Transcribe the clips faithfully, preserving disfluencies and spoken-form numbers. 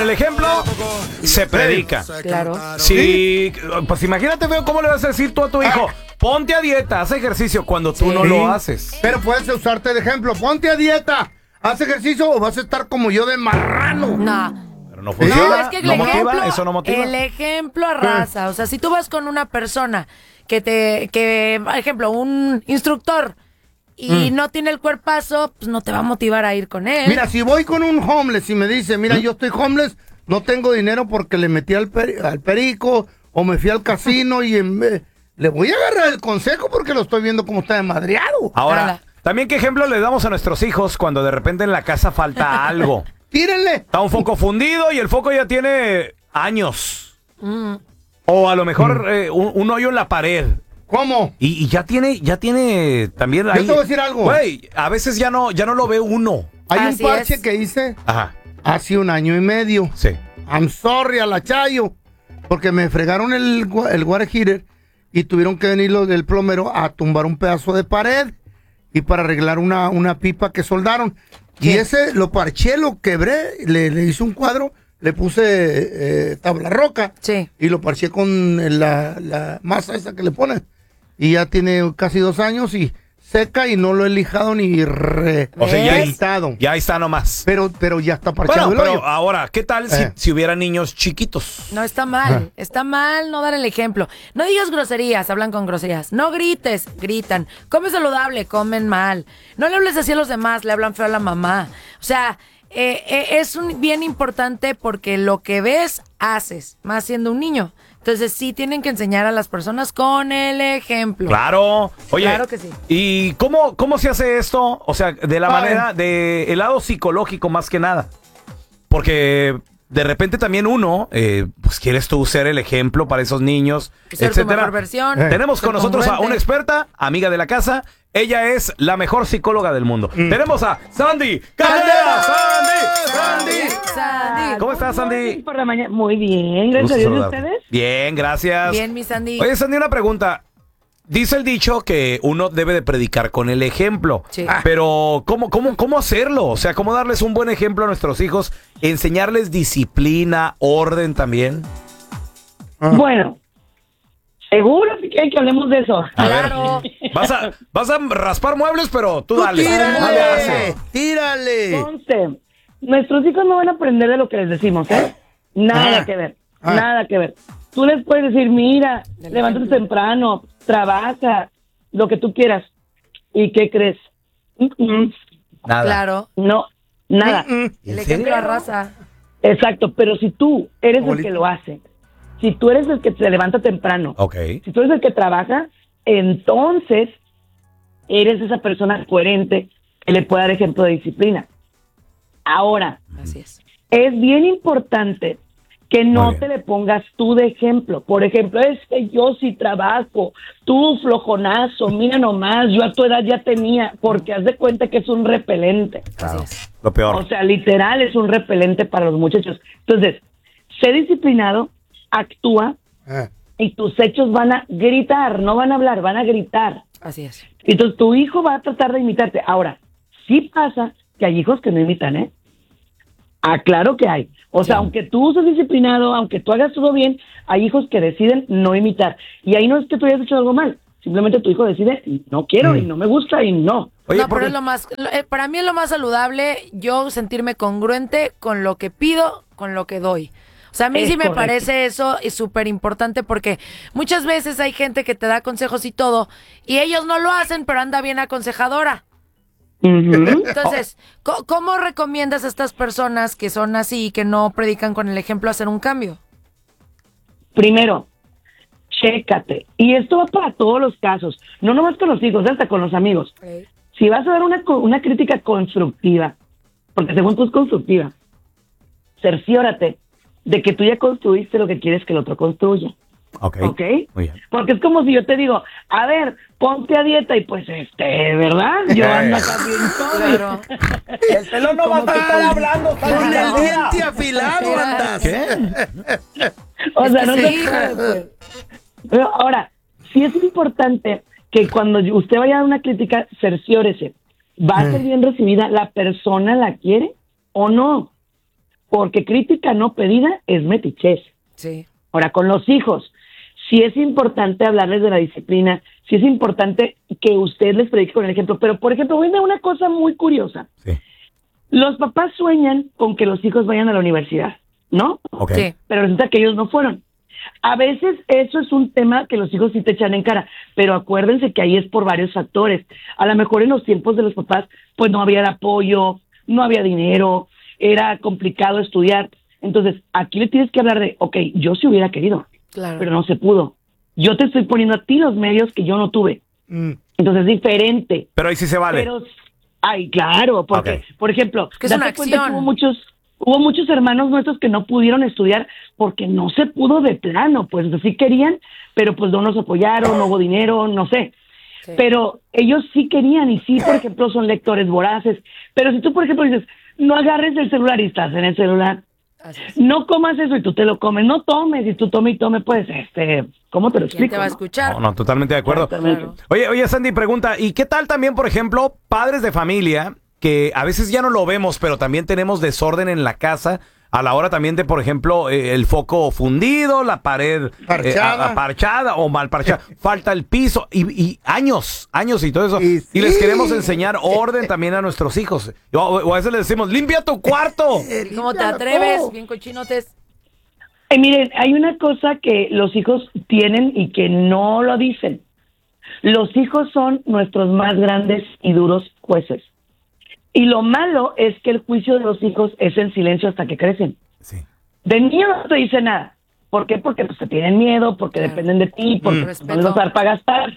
el ejemplo se predica. Claro. Sí, pues imagínate, veo cómo le vas a decir tú a tu hijo, ponte a dieta, haz ejercicio cuando tú Sí. no lo haces. Pero puedes usarte de ejemplo. Ponte a dieta, haz ejercicio o vas a estar como yo de marrano. No. Pero no funciona, No, es que el no ejemplo, motiva, eso no motiva. el ejemplo arrasa. O sea, si tú vas con una persona que te, que, por ejemplo, un instructor y Mm. no tiene el cuerpazo, pues no te va a motivar a ir con él. Mira, si voy con un homeless y me dice, mira, yo estoy homeless, no tengo dinero porque le metí al, peri- al perico o me fui al casino y en vez- le voy a agarrar el consejo porque lo estoy viendo como está desmadreado. Ahora, Ala. también qué ejemplo le damos a nuestros hijos cuando de repente en la casa falta algo. Tírenle. Está un foco fundido y el foco ya tiene años. Mm. O a lo mejor eh, un, un hoyo en la pared. ¿Cómo? Y, y ya tiene, ya tiene también ahí. Yo te voy a decir algo. Güey, a veces ya no, ya no lo ve uno. Hay Así un parche es. que hice Ajá, hace un año y medio. sí. I'm sorry a la Chayo, porque me fregaron el, gua- el water heater y tuvieron que venir los del plomero a tumbar un pedazo de pared y para arreglar una, una pipa que soldaron. Y ese lo parché, lo quebré, le, le hice un cuadro, le puse eh, tabla roca Sí. y lo parché con la, la masa esa que le ponen. Y ya tiene casi dos años y seca y no lo he lijado ni re, O sea, ya, ahí- pintado. ya ahí está nomás. Pero, pero ya está parchado Bueno, el pero hoyo. ahora, ¿qué tal si, Eh. si hubiera niños chiquitos? No, está mal, está mal no dar el ejemplo. No digas groserías, hablan con groserías. No grites, gritan. Come saludable, comen mal. No le hables así a los demás, le hablan feo a la mamá. O sea, eh, eh, es un, bien importante porque lo que ves, haces, más siendo un niño. Entonces sí tienen que enseñar a las personas con el ejemplo. Claro. Oye, Claro que sí. ¿y cómo, cómo se hace esto? O sea, de la Ay. manera, de el lado psicológico más que nada. Porque de repente también uno, eh, pues quieres tú ser el ejemplo para esos niños, Ser tu etcétera. mejor versión. Eh. Tenemos ser con nosotros a congruente. una experta, amiga de la casa. Ella es la mejor psicóloga del mundo. Mm. Tenemos a Sandy Caldera. Sandy, Sandy. Sandy. ¿Cómo estás, Sandy? Por la mañana. Muy bien, Gusto gracias a Dios. ¿Y saludarte. ustedes? Bien, gracias. Bien, mi Sandy. Oye, Sandy, una pregunta. Dice el dicho que uno debe de predicar con el ejemplo. Sí. Pero, ¿cómo, cómo, ¿cómo hacerlo? O sea, ¿cómo darles un buen ejemplo a nuestros hijos? Enseñarles disciplina, orden también. Bueno, seguro que quieren que hablemos de eso. A Claro. ver, vas a, vas a raspar muebles, pero tú dale. ¡Tírale! Dale, hace. ¡Tírale! Entonces, nuestros hijos no van a aprender de lo que les decimos, ¿eh? Nada Ah. que ver, Ah. nada que ver. Tú les puedes decir, mira, Del levántate ejemplo. temprano, trabaja, lo que tú quieras. ¿Y qué crees? Mm, mm, Nada. Claro. No, nada. Mm, mm. El ¿En ejemplo serio? arrasa. Exacto, pero si tú eres el Abuelita. que lo hace, si tú eres el que se levanta temprano, Ok. si tú eres el que trabaja, entonces eres esa persona coherente que le puede dar ejemplo de disciplina. Ahora, Así es. es bien importante que Muy no bien. te le pongas tú de ejemplo. Por ejemplo, es que yo sí trabajo, tú flojonazo, mira nomás, yo a tu edad ya tenía, porque haz de cuenta que es un repelente. Claro. Así es. Lo peor. O sea, literal es un repelente para los muchachos. Entonces, sé disciplinado, actúa Ah. y tus hechos van a gritar, no van a hablar, van a gritar. Así es. Entonces, tu hijo va a tratar de imitarte. Ahora, sí pasa que hay hijos que no imitan, ¿eh? Ah, claro que hay. O sea, Sí. aunque tú seas disciplinado, aunque tú hagas todo bien, hay hijos que deciden no imitar. Y ahí no es que tú hayas hecho algo mal. Simplemente tu hijo decide, no quiero y no me gusta y no. Oye, no, ¿por pero qué? es lo más, lo- eh, para mí es lo más saludable yo sentirme congruente con lo que pido, con lo que doy. O sea, a mí Es sí me correcto. parece eso es súper importante porque muchas veces hay gente que te da consejos y todo y ellos no lo hacen, pero anda bien aconsejadora. Ujú. Entonces, co- ¿cómo recomiendas a estas personas que son así y que no predican con el ejemplo hacer un cambio? Primero, chécate. Y esto va para todos los casos. No nomás con los hijos, hasta con los amigos. Si vas a dar una, co- una crítica constructiva, porque según tú es constructiva, cerciórate de que tú ya construiste lo que quieres que el otro construya. Ok. ¿Ok? Muy bien. Porque es como si yo te digo, a ver, ponte a dieta y pues, este, ¿verdad? Yo ando acá bien todo. Claro. El pelón no va a estar hablando. Con el diente afilado andas. ¿Qué? O Es sea, que no sí. se puede, pues. Pero ahora, sí es importante que cuando usted vaya a dar una crítica, cerciórese. ¿Va a ser bien recibida? ¿La persona la quiere o no? porque crítica no pedida es metichez. Sí. Ahora, con los hijos, sí es importante hablarles de la disciplina, sí es importante que usted les predique con el ejemplo, pero, por ejemplo, viene una cosa muy curiosa. Sí. Los papás sueñan con que los hijos vayan a la universidad, ¿no? Ok. Sí. Pero resulta que ellos no fueron. A veces eso es un tema que los hijos sí te echan en cara, pero acuérdense que ahí es por varios factores. A lo mejor en los tiempos de los papás, pues no había apoyo, no había dinero, era complicado estudiar. Entonces, aquí le tienes que hablar de, ok, yo sí hubiera querido, Claro. pero no se pudo. Yo te estoy poniendo a ti los medios que yo no tuve. Mm. Entonces, es diferente. Pero ahí sí se vale. Pero, ay, claro, porque, Ok. por ejemplo, que es date una cuenta que acción. hubo muchos, hubo muchos hermanos nuestros que no pudieron estudiar porque no se pudo de plano, pues sí querían, pero pues no nos apoyaron, no hubo dinero, no sé. Sí. Pero ellos sí querían y sí, por ejemplo, son lectores voraces. Pero si tú, por ejemplo, dices, no agarres el celular y estás en el celular, Así es. no comas eso y tú te lo comes, no tomes y tú tome y tome, pues, este, ¿cómo te lo ¿Quién explico? te va a no? escuchar? No, no, totalmente de acuerdo. Exactamente. Claro. Oye, oye, Sandy, pregunta, ¿y qué tal también, por ejemplo, padres de familia que a veces ya no lo vemos, pero también tenemos desorden en la casa a la hora también de, por ejemplo, eh, el foco fundido, la pared eh, Parchada. a- a- parchada o mal parchada, falta el piso y, y años, años y todo eso. Y Y les sí. queremos enseñar orden también a nuestros hijos. O, o a veces les decimos, limpia tu cuarto. ¿Cómo te atreves? Bien cochinotes. Eh, miren, hay una cosa que los hijos tienen y que no lo dicen. Los hijos son nuestros más grandes y duros jueces. Y lo malo es que el juicio de los hijos es en silencio hasta que crecen. Sí. De niño no te dice nada. ¿Por qué? Porque pues, te tienen miedo, porque Claro. dependen de ti, porque Mm. no Respeto. les vas a dar para gastar.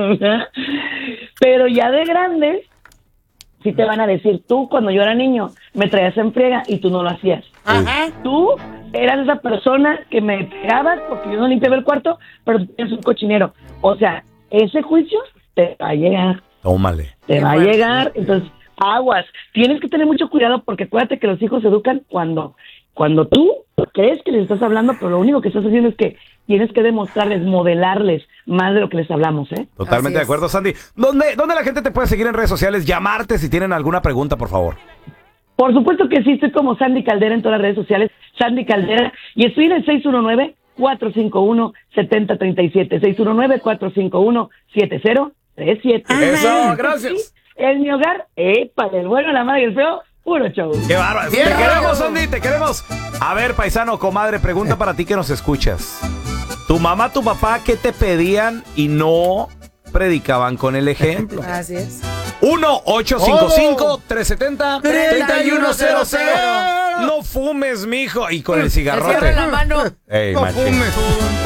Pero ya de grandes, sí te van a decir, tú cuando yo era niño me traías en friega y tú no lo hacías. Ajá. Tú eras esa persona que me pegabas porque yo no limpiaba el cuarto, pero tú eres un cochinero. O sea, ese juicio te va a llegar, Tómale. te Qué va a fuerte. llegar. Entonces, aguas. Tienes que tener mucho cuidado porque acuérdate que los hijos se educan cuando, cuando tú crees que les estás hablando, pero lo único que estás haciendo es que tienes que demostrarles, modelarles más de lo que les hablamos, ¿eh? Totalmente Así de es. acuerdo, Sandy. ¿Dónde, ¿Dónde la gente te puede seguir en redes sociales? Llamarte si tienen alguna pregunta, por favor. Por supuesto que sí, estoy como Sandy Caldera en todas las redes sociales, Sandy Caldera, y estoy en el seis uno nueve, cuatro cinco uno, siete cero tres siete, seis uno nueve, cuatro cinco uno, siete cero tres siete. Eso, gracias. En mi hogar, épale, el bueno, la madre y el feo, puro show. ¡Qué bárbaro! Bien, ¡Te queremos, bravo. Sandy! ¡Te queremos! A ver, paisano, comadre, pregunta para ti que nos escuchas. ¿Tu mamá, tu papá, qué te pedían y no predicaban con el ejemplo? Así es. uno ocho cinco cinco, tres siete cero, treinta y uno cero cero. No fumes, mijo. Y con el Se cierra cigarrote. la mano. Ey, No machín. fumes.